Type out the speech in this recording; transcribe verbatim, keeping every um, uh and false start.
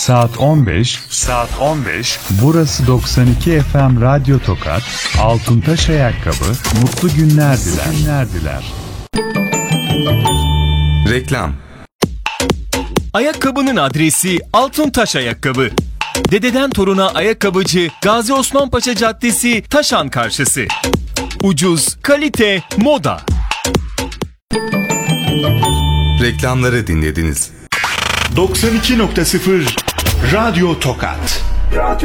Saat on beş, saat on beş. Burası doksan iki F M Radyo Tokat. Altıntaş Ayakkabı, mutlu günler diler. Günler diler. Reklam. Ayakkabının adresi Altıntaş Ayakkabı. Dededen toruna ayakkabıcı Gazi Osman Paşa Caddesi, Taşan karşısı. Ucuz, kalite, moda. Reklamları dinlediniz. doksan iki nokta sıfır Radyo Tokat. Radyo